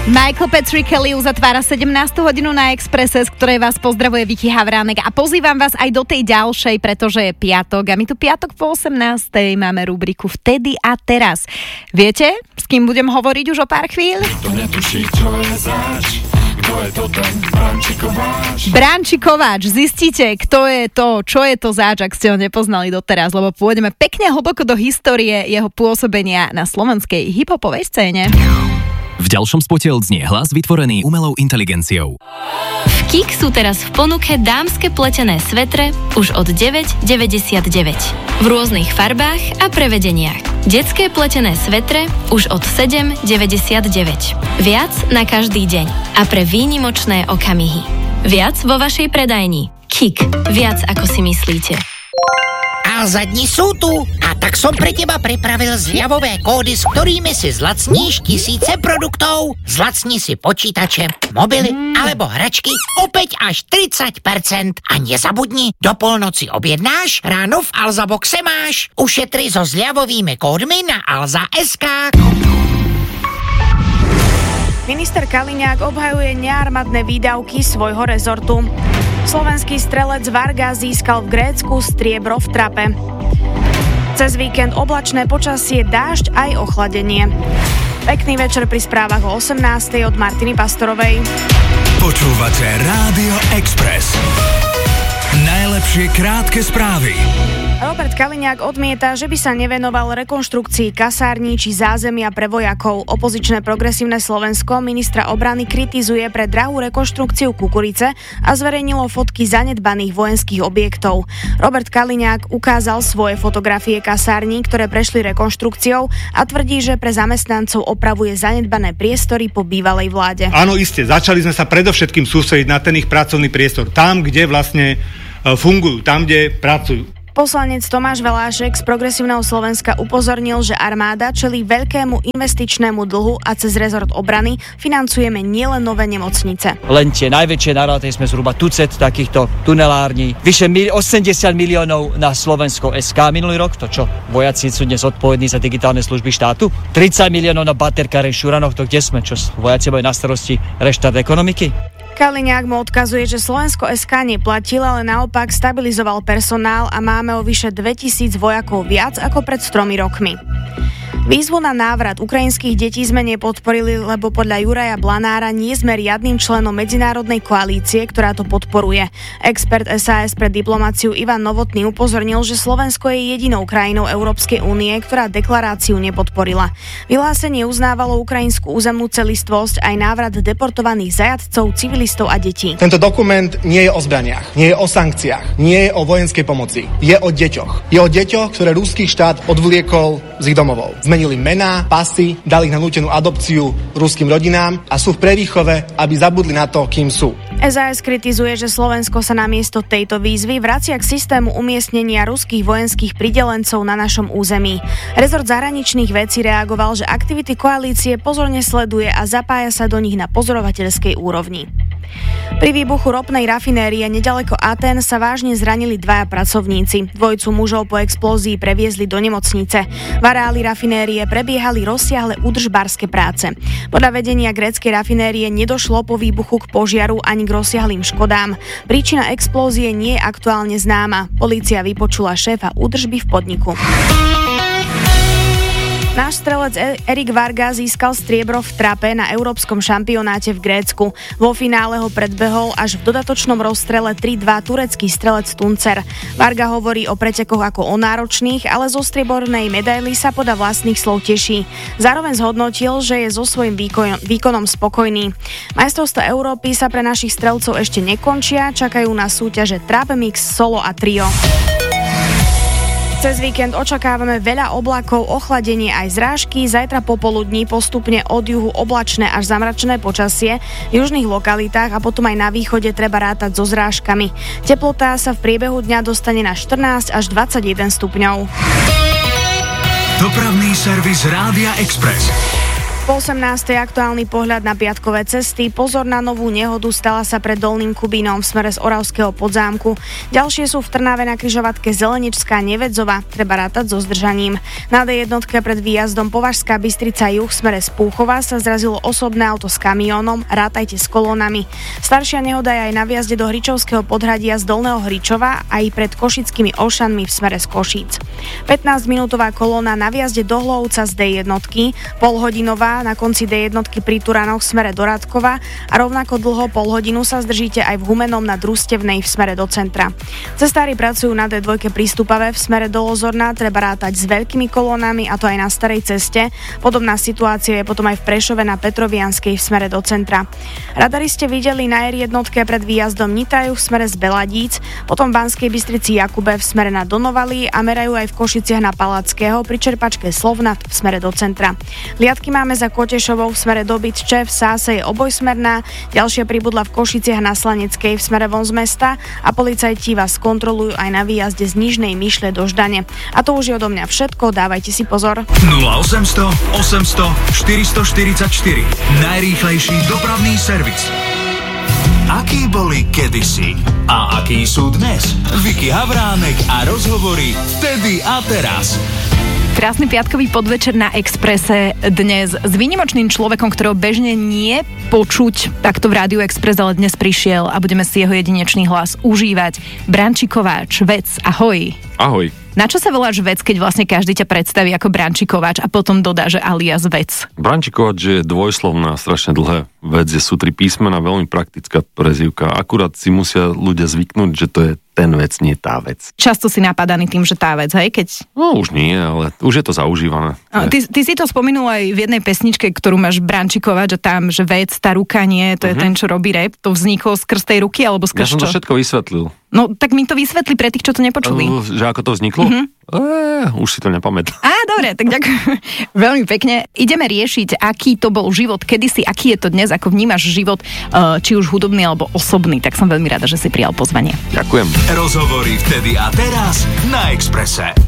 Michael Patrick Kelly uzatvára 17. hodinu na Expresse, z ktorej vás pozdravuje Vicky Havránek a pozývam vás aj do tej ďalšej, pretože je piatok a my tu piatok po 18. máme rubriku Vtedy a teraz. Viete, s kým budem hovoriť už o pár chvíľ? To netuší, čo je zač. Kto je to ten Branči Kováč? Branči Kováč, zistíte, kto je to, čo je to zač, ak ste ho nepoznali doteraz, lebo pôjdeme pekne hlboko do histórie jeho pôsobenia na slovenskej hip-hopovej scéne. V ďalšom spote odznie hlas vytvorený umelou inteligenciou. V KIK sú teraz v ponuke dámske pletené svetre už od 9,99. V rôznych farbách a prevedeniach. Detské pletené svetre už od 7,99. Viac na každý deň a pre výnimočné okamihy. Viac vo vašej predajni. KIK. Viac ako si myslíte. Alza dni sú tu a tak som pre teba pripravil zľavové kódy, s ktorými si zlacníš tisíce produktov. Zlacni si počítače, mobily alebo hračky opäť až 30%. A nezabudni, do polnoci objednáš, ráno v Alza Boxe máš. Ušetri so zľavovými kódmi na Alza.sk. Minister Kaliňák obhajuje nearmádne výdavky svojho rezortu. Slovenský strelec Varga získal v Grécku striebro v trape. Cez víkend oblačné počasie, dážď aj ochladenie. Pekný večer pri správach o 18. od Martiny Pastorovej. Počúvate Rádio Express. Najlepšie krátke správy. Robert Kaliňák odmieta, že by sa nevenoval rekonštrukcii kasární či zázemia pre vojakov. Opozičné Progresívne Slovensko ministra obrany kritizuje pre drahú rekonštrukciu kukurice a zverejnilo fotky zanedbaných vojenských objektov. Robert Kaliňák ukázal svoje fotografie kasární, ktoré prešli rekonštrukciou a tvrdí, že pre zamestnancov opravuje zanedbané priestory po bývalej vláde. Áno, iste, začali sme sa predovšetkým sústrediť na ten ich pracovný priestor, tam, kde vlastne fungujú, tam, kde pracujú. Poslanec Tomáš Velášek z Progresívneho Slovenska upozornil, že armáda čelí veľkému investičnému dlhu a cez rezort obrany financujeme nielen nové nemocnice. Len tie najväčšie naráty sme zhruba tucet takýchto tunelární. Vyše 80 miliónov na Slovensko.sk minulý rok, to čo, vojaci sú dnes odpovední za digitálne služby štátu? 30 miliónov na baterkáre v Šuranoch, to kde sme, čo vojaci majú na starosti reštart ekonomiky? Kaliňák mu odkazuje, že Slovensko.sk neplatil, ale naopak stabilizoval personál a máme o vyše 2000 vojakov viac ako pred 3 rokmi. Výzvu na návrat ukrajinských detí sme nepodporili, lebo podľa Juraja Blanára nie sme riadnym členom medzinárodnej koalície, ktorá to podporuje. Expert SAS pre diplomáciu Ivan Novotný upozornil, že Slovensko je jedinou krajinou Európskej únie, ktorá deklaráciu nepodporila. Vyhlásenie uznávalo ukrajinskú územnú celistvosť aj návrat deportovaných zajatcov, civilistov a detí. Tento dokument nie je o zbraniach, nie je o sankciách, nie je o vojenskej pomoci. Je o deťoch. Je o deťoch, ktoré ruský štát odvliekol z ich domovov. Zmenili mená, pasy, dali ich na nútenú adopciu ruským rodinám a sú v prevýchove, aby zabudli na to, kým sú. SAS kritizuje, že Slovensko sa namiesto tejto výzvy vracia k systému umiestnenia ruských vojenských pridelencov na našom území. Rezort zahraničných vecí reagoval, že aktivity koalície pozorne sleduje a zapája sa do nich na pozorovateľskej úrovni. Pri výbuchu ropnej rafinérie nedaleko Atén sa vážne zranili 2 pracovníci. Dvojicu mužov po explózii previezli do nemocnice. V areáli rafinérie prebiehali rozsiahle údržbárske práce. Podľa vedenia gréckej rafinérie nedošlo po výbuchu k požiaru ani k rozsiahlym škodám. Príčina explózie nie je aktuálne známa. Polícia vypočula šéfa údržby v podniku. Náš strelec Erik Varga získal striebro v trape na európskom šampionáte v Grécku. Vo finále ho predbehol až v dodatočnom rozstrele 3-2 turecký strelec Tuncer. Varga hovorí o pretekoch ako o náročných, ale zo striebornej medaily sa podľa vlastných slov teší. Zároveň zhodnotil, že je so svojím výkonom spokojný. Majstrovstvá Európy sa pre našich strelcov ešte nekončia, čakajú na súťaže trap mix, solo a trio. Cez víkend očakávame veľa oblakov, ochladenie aj zrážky. Zajtra popoludní postupne od juhu oblačné až zamračené počasie v južných lokalitách a potom aj na východe treba rátať so zrážkami. Teplota sa v priebehu dňa dostane na 14 až 21 stupňov. Dopravný servis Rádia Express. Po 18. aktuálny pohľad na piatkové cesty. Pozor na novú nehodu, stala sa pred Dolným Kubínom v smere z Oravského Podzámku. Ďalšie sú v Trnave na križovatke Zeleničská Nevedzova. Treba rátať so zdržaním. Na D1 pred výjazdom Považská Bystrica juh v smere z Púchova sa zrazilo osobné auto s kamiónom. Rátajte s kolónami. Staršia nehoda je aj na výjazde do Hričovského podhradia z Dolného Hričova aj pred Košickými Olšanmi v smere z Košíc. 15-minútová kolóna na výjazde do Hlovca z D1, polhodinová na konci D1 pri Turanoch v smere do Radkova a rovnako dlho pol hodinu sa zdržíte aj v Humennom na Družstevnej v smere do centra. Cestári pracujú na D2 prístupave v smere do Lozorna, treba rátať s veľkými kolónami a to aj na starej ceste. Podobná situácia je potom aj v Prešove na Petrovianskej v smere do centra. Radari ste videli na R1 pred výjazdom Nitraju v smere z Beladíc, potom v Banskej Bystrici Jakube v smere na Donovali a merajú aj v Košiciach na Palackého pri čerpačke Slovnat v smere do centra. Liadky máme za Kotešovou v smere do Bytče, v Sáse je obojsmerná, ďalšia pribudla v Košiciach na Slaneckej v smere von z mesta a policajti vás kontrolujú aj na výjazde z Nižnej Myšle do Ždane. A to už je odo mňa všetko, dávajte si pozor. 0800 800 444 najrýchlejší dopravný servis. Akí boli kedysi a akí sú dnes? Vicky Havránek a rozhovory vtedy a teraz. Krásny piatkový podvečer na Expresse dnes s výnimočným človekom, ktorého bežne nie počuť takto v Rádiu Express, ale dnes prišiel a budeme si jeho jedinečný hlas užívať. Brančíkováč, Vec, ahoj. Ahoj. Na čo sa voláš Vec, keď vlastne každý ťa predstaví ako Brančíkováč a potom dodá, že alias Vec? Brančíkováč je dvojslovná, strašne dlhé. Vec sú 3 písmena, veľmi praktická prezývka. Akurát si musia ľudia zvyknúť, že to je ten vec, nie tá vec. Často si napadaný tým, že tá vec, hej? No už nie, ale už je to zaužívané. Ty si to spomenul aj v jednej pesničke, ktorú máš Brančíkováč, že tam, že Vec, tá ruka nie, to je ten, čo robí rap. To vzniklo skrz tej ruky, alebo skrz čo? Ja som to všetko vysvetlil. No, tak mi to vysvetli pre tých, čo to nepočuli. Že ako to vzniklo? Už si to nepamätám. Dobre, tak ďakujem veľmi pekne. Ideme riešiť, aký to bol život kedysi, aký je to dnes, ako vnímaš život, či už hudobný alebo osobný. Tak som veľmi rada, že si prijal pozvanie. Ďakujem. Rozhovory vtedy a teraz na Expresse.